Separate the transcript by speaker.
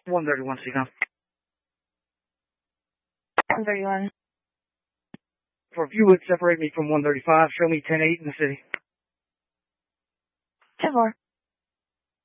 Speaker 1: 131, Seacom.
Speaker 2: 131.
Speaker 1: For if you would separate me from 135, show me 10-8 in the city.
Speaker 2: 10-4.